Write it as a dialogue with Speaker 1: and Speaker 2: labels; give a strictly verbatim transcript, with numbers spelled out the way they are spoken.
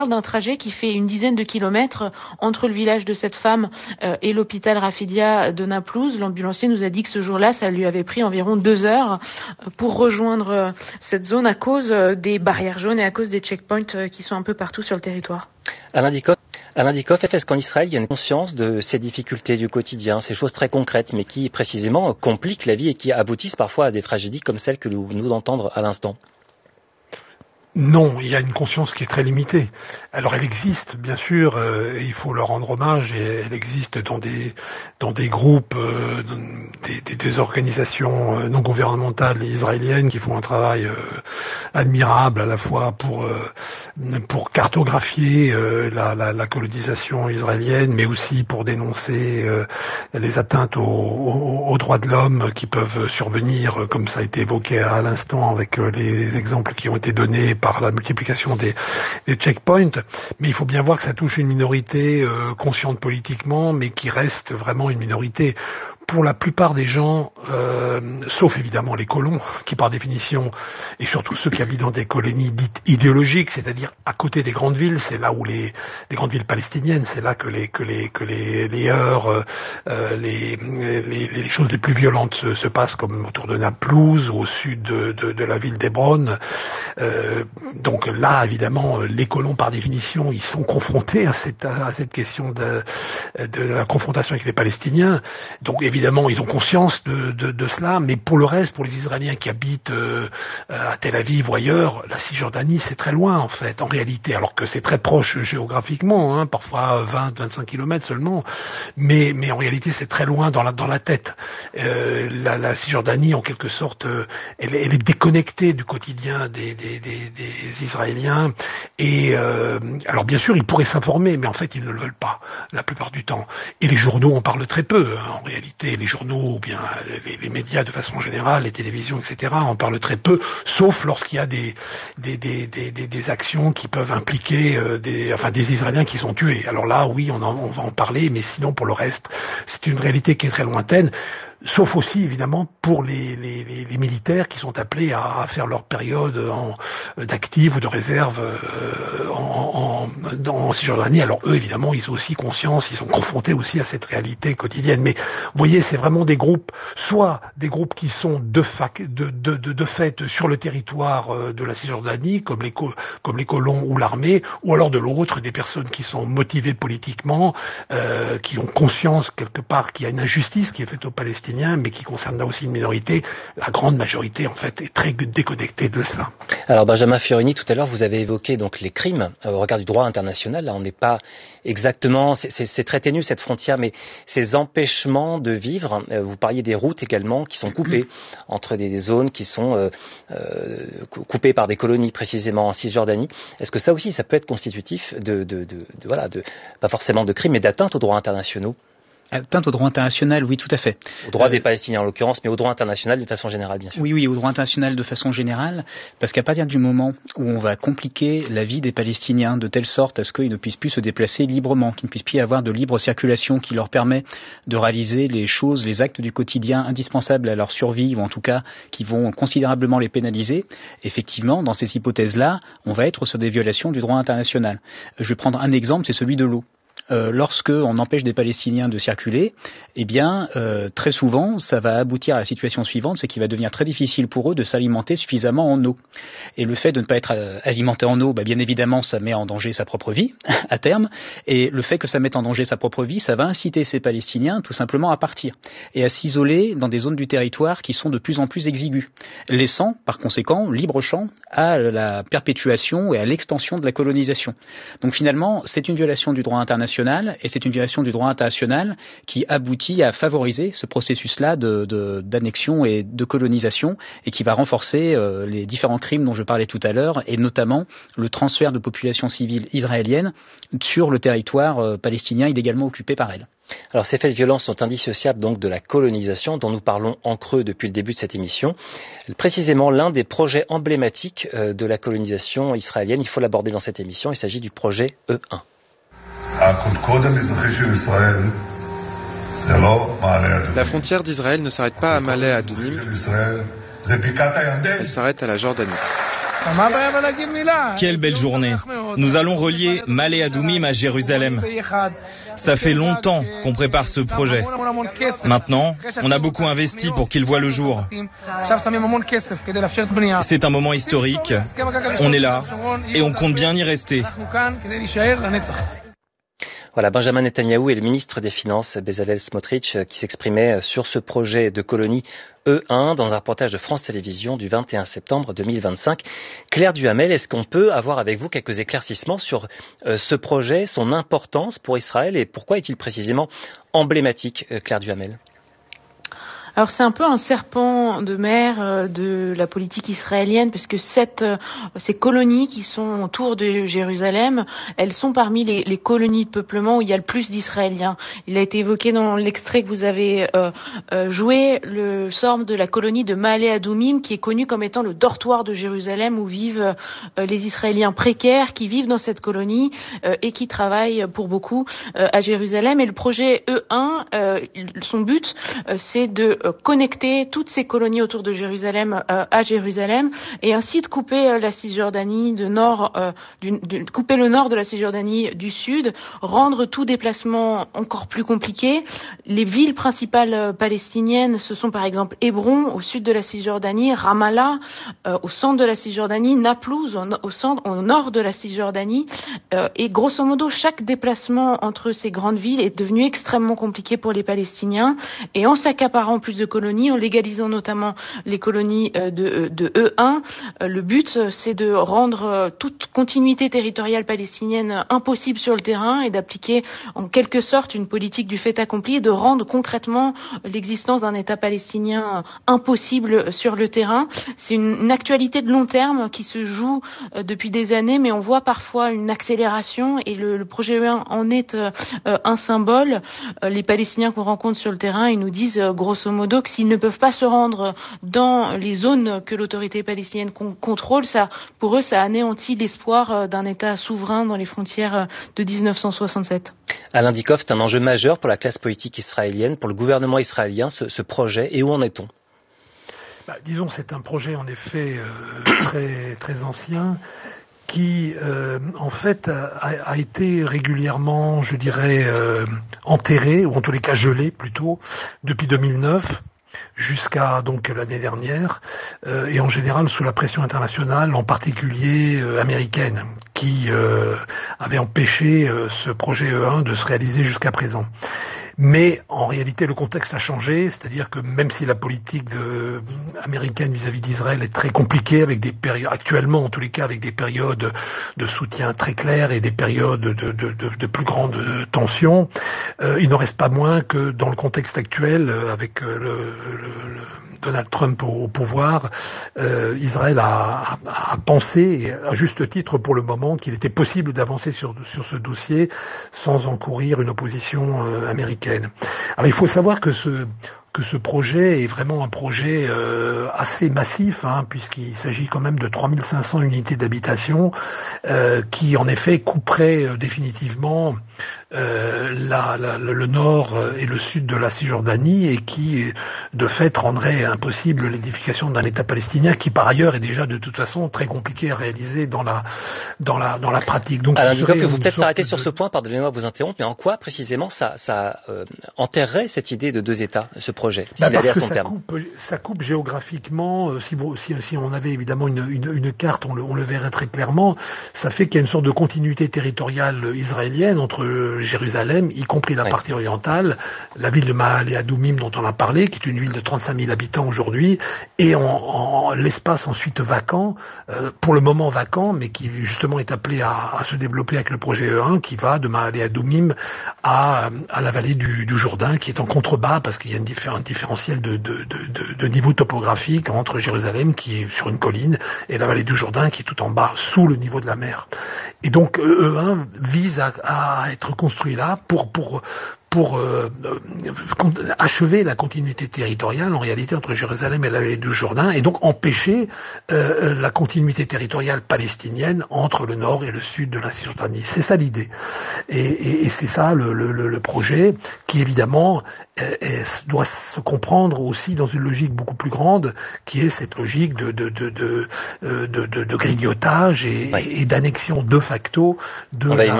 Speaker 1: d'un trajet qui fait une dizaine de kilomètres entre le village de cette femme euh, et l'hôpital Rafidia de Naplouse. L'ambulancier nous a dit que ce jour-là, ça lui avait pris environ deux heures pour rejoindre euh, cette zone à cause euh, des barrières jaunes et à cause des checkpoints euh, qui sont un peu partout sur le territoire.
Speaker 2: Alain Dikoff, Alain Dikoff, est-ce qu'en Israël, il y a une conscience de ces difficultés du quotidien, ces choses très concrètes, mais qui précisément compliquent la vie et qui aboutissent parfois à des tragédies comme celle que nous venons d'entendre à l'instant?
Speaker 3: Non, il y a une conscience qui est très limitée. Alors elle existe, bien sûr, euh, et il faut leur rendre hommage, et elle existe dans des dans des groupes, euh, des, des, des organisations non gouvernementales israéliennes qui font un travail euh, admirable à la fois pour euh, pour cartographier euh, la, la, la colonisation israélienne, mais aussi pour dénoncer euh, les atteintes aux, aux, aux droits de l'homme qui peuvent survenir, comme ça a été évoqué à l'instant avec euh, les exemples qui ont été donnés par la multiplication des, des checkpoints, mais il faut bien voir que ça touche une minorité euh, consciente politiquement, mais qui reste vraiment une minorité. Pour la plupart des gens, euh, sauf évidemment les colons, qui par définition, et surtout ceux qui habitent dans des colonies dites idéologiques, c'est-à-dire à côté des grandes villes, c'est là où les, les grandes villes palestiniennes, c'est là que les que les que les, les heurts, euh, les, les les choses les plus violentes se, se passent, comme autour de Naplouse, au sud de, de, de la ville d'Hébron. Euh, donc là, évidemment, les colons par définition, ils sont confrontés à cette à cette question de de la confrontation avec les Palestiniens. Donc évidemment, ils ont conscience de, de, de cela, mais pour le reste, pour les Israéliens qui habitent euh, à Tel Aviv ou ailleurs, la Cisjordanie, c'est très loin en fait, en réalité, alors que c'est très proche géographiquement, hein, parfois vingt à vingt-cinq kilomètres seulement, mais, mais en réalité, c'est très loin dans la, dans la tête. Euh, la, la Cisjordanie, en quelque sorte, euh, elle, elle est déconnectée du quotidien des, des, des, des Israéliens, et euh, alors bien sûr, ils pourraient s'informer, mais en fait, ils ne le veulent pas, la plupart du temps. Et les journaux en parlent très peu, hein, en réalité. Les journaux, ou bien les, les médias de façon générale, les télévisions, et cetera, en parlent très peu, sauf lorsqu'il y a des, des, des, des, des, des actions qui peuvent impliquer euh, des, enfin, des Israéliens qui sont tués. Alors là, oui, on, en, on va en parler, mais sinon, pour le reste, c'est une réalité qui est très lointaine. Sauf aussi, évidemment, pour les, les, les, les militaires qui sont appelés à, à faire leur période en, d'active ou de réserve euh, en, en, en Cisjordanie. Alors eux, évidemment, ils ont aussi conscience, ils sont confrontés aussi à cette réalité quotidienne. Mais vous voyez, c'est vraiment des groupes, soit des groupes qui sont de, fac, de, de, de, de fait sur le territoire de la Cisjordanie, comme les, comme les colons ou l'armée, ou alors de l'autre, des personnes qui sont motivées politiquement, euh, qui ont conscience quelque part qu'il y a une injustice qui est faite aux Palestiniens, mais qui concerne là aussi une minorité. La grande majorité, en fait, est très déconnectée de cela.
Speaker 2: Alors, Benjamin Fiorini, tout à l'heure, vous avez évoqué donc les crimes au regard du droit international. Là, on n'est pas exactement, c'est, c'est, c'est très ténu cette frontière, mais ces empêchements de vivre, euh, vous parliez des routes également qui sont coupées entre des, des zones qui sont euh, euh, coupées par des colonies, précisément en Cisjordanie. Est-ce que ça aussi, ça peut être constitutif de, de, de, de voilà, de, pas forcément de crimes, mais d'atteintes aux droits internationaux?
Speaker 4: Atteinte au droit international, oui, tout à fait.
Speaker 2: Au droit
Speaker 4: euh,
Speaker 2: des Palestiniens en l'occurrence, mais au droit international de façon générale, bien sûr.
Speaker 4: Oui, oui, au droit international de façon générale, parce qu'à partir du moment où on va compliquer la vie des Palestiniens de telle sorte à ce qu'ils ne puissent plus se déplacer librement, qu'ils ne puissent plus avoir de libre circulation qui leur permet de réaliser les choses, les actes du quotidien indispensables à leur survie, ou en tout cas qui vont considérablement les pénaliser, effectivement, dans ces hypothèses-là, on va être sur des violations du droit international. Je vais prendre un exemple, c'est celui de l'eau. Euh, lorsque on empêche des Palestiniens de circuler, eh bien, euh, très souvent, ça va aboutir à la situation suivante, c'est qu'il va devenir très difficile pour eux de s'alimenter suffisamment en eau. Et le fait de ne pas être euh, alimenté en eau, bah, bien évidemment, ça met en danger sa propre vie, à terme. Et le fait que ça mette en danger sa propre vie, ça va inciter ces Palestiniens tout simplement à partir et à s'isoler dans des zones du territoire qui sont de plus en plus exiguës, laissant, par conséquent, libre champ à la perpétuation et à l'extension de la colonisation. Donc finalement, c'est une violation du droit international, et c'est une violation du droit international qui aboutit à favoriser ce processus-là de, de, d'annexion et de colonisation, et qui va renforcer euh, les différents crimes dont je parlais tout à l'heure, et notamment le transfert de population civile israélienne sur le territoire euh, palestinien illégalement occupé par elle.
Speaker 2: Alors ces faits de violence sont indissociables donc de la colonisation dont nous parlons en creux depuis le début de cette émission. Précisément l'un des projets emblématiques euh, de la colonisation israélienne, il faut l'aborder dans cette émission, il s'agit du projet E un.
Speaker 5: La frontière d'Israël ne s'arrête pas à Malais Adumim, elle s'arrête à la Jordanie.
Speaker 6: Quelle belle journée. Nous allons relier Ma'ale Adumim à Jérusalem. Ça fait longtemps qu'on prépare ce projet. Maintenant, on a beaucoup investi pour qu'il voie le jour. C'est un moment historique. On est là et on compte bien y rester.
Speaker 2: Voilà, Benjamin Netanyahou et le ministre des Finances, Bezalel Smotrich, qui s'exprimaient sur ce projet de colonie E un dans un reportage de France Télévisions du vingt et un septembre deux mille vingt-cinq. Claire Duhamel, est-ce qu'on peut avoir avec vous quelques éclaircissements sur euh, ce projet, son importance pour Israël et pourquoi est-il précisément emblématique, euh, Claire Duhamel ?
Speaker 1: Alors c'est un peu un serpent de mer euh, de la politique israélienne, parce que cette, euh, ces colonies qui sont autour de Jérusalem, elles sont parmi les, les colonies de peuplement où il y a le plus d'Israéliens. Il a été évoqué dans l'extrait que vous avez euh, euh, joué, le sort de la colonie de Ma'ale Adumim, qui est connue comme étant le dortoir de Jérusalem où vivent euh, les Israéliens précaires qui vivent dans cette colonie euh, et qui travaillent pour beaucoup euh, à Jérusalem. Et le projet E un, euh, son but, euh, c'est de connecter toutes ces colonies autour de Jérusalem euh, à Jérusalem et ainsi de couper euh, la Cisjordanie de nord, euh, du, de couper le nord de la Cisjordanie du sud, rendre tout déplacement encore plus compliqué. Les villes principales euh, palestiniennes, ce sont par exemple Hébron au sud de la Cisjordanie, Ramallah euh, au centre de la Cisjordanie, Naplouse au, au centre, au nord de la Cisjordanie euh, et grosso modo chaque déplacement entre ces grandes villes est devenu extrêmement compliqué pour les Palestiniens et en s'accaparant plus de colonies, en légalisant notamment les colonies de, de E un. Le but, c'est de rendre toute continuité territoriale palestinienne impossible sur le terrain et d'appliquer en quelque sorte une politique du fait accompli et de rendre concrètement l'existence d'un État palestinien impossible sur le terrain. C'est une, une actualité de long terme qui se joue depuis des années, mais on voit parfois une accélération et le, le projet E un en est euh, un symbole. Les Palestiniens qu'on rencontre sur le terrain, ils nous disent grosso modo que s'ils ne peuvent pas se rendre dans les zones que l'autorité palestinienne con- contrôle, ça, pour eux, ça anéantit l'espoir d'un État souverain dans les frontières de dix-neuf cent soixante-sept.
Speaker 2: Alain Dikoff, c'est un enjeu majeur pour la classe politique israélienne, pour le gouvernement israélien, ce, ce projet, et où en est-on ?
Speaker 3: Bah, disons, c'est un projet en effet euh, très, très ancien, qui euh, en fait a, a été régulièrement, je dirais, euh, enterré, ou en tous les cas gelé plutôt, depuis deux mille neuf jusqu'à donc l'année dernière, euh, et en général sous la pression internationale, en particulier euh, américaine, qui euh, avait empêché euh, ce projet E un de se réaliser jusqu'à présent. Mais en réalité, le contexte a changé, c'est-à-dire que même si la politique de, américaine vis-à-vis d'Israël est très compliquée, avec des périodes, actuellement en tous les cas, avec des périodes de soutien très claires et des périodes de, de, de, de plus grande tension, euh, il n'en reste pas moins que dans le contexte actuel, avec le, le, le Donald Trump au, au pouvoir, euh, Israël a, a, a pensé, à juste titre pour le moment, qu'il était possible d'avancer sur, sur ce dossier sans encourir une opposition euh, américaine. Alors il faut savoir que ce que ce projet est vraiment un projet euh, assez massif, hein, puisqu'il s'agit quand même de trois mille cinq cents unités d'habitation, euh, qui en effet couperaient euh, définitivement euh, la, la, le nord et le sud de la Cisjordanie et qui, de fait, rendrait impossible l'édification d'un État palestinien qui, par ailleurs, est déjà de toute façon très compliqué à réaliser dans la dans la dans la pratique. Donc,
Speaker 2: alors, il faut peut-être s'arrêter
Speaker 3: de...
Speaker 2: sur ce point. Pardonnez-moi de vous interrompre, mais en quoi précisément ça ça euh, enterrerait cette idée de deux États, ce projet,
Speaker 3: bah
Speaker 2: s'il allait à son
Speaker 3: ça
Speaker 2: terme.
Speaker 3: Coupe, ça coupe géographiquement. Si, vous, si, si on avait évidemment une, une, une carte, on le, on le verrait très clairement. Ça fait qu'il y a une sorte de continuité territoriale israélienne entre Jérusalem, y compris la oui. partie orientale, la ville de Ma'ale Adumim dont on a parlé, qui est une ville de trente-cinq mille habitants aujourd'hui, et en, en l'espace ensuite vacant, euh, pour le moment vacant, mais qui justement est appelé à, à se développer avec le projet E un, qui va de Ma'ale Adumim à, à la vallée du, du Jourdain, qui est en contrebas parce qu'il y a une diffé- un différentiel de, de, de, de niveau topographique entre Jérusalem, qui est sur une colline, et la vallée du Jourdain, qui est tout en bas, sous le niveau de la mer. Et donc E un vise à, à être construit là pour pour pour euh, achever la continuité territoriale en réalité entre Jérusalem et la vallée du Jourdain, et donc empêcher euh, la continuité territoriale palestinienne entre le nord et le sud de la Cisjordanie. C'est ça l'idée. Et, et, et c'est ça le, le, le projet qui évidemment est, est, doit se comprendre aussi dans une logique beaucoup plus grande, qui est cette logique de, de, de, de, de, de, de grignotage et,
Speaker 2: ouais.
Speaker 3: et d'annexion de facto de
Speaker 2: On va
Speaker 3: la,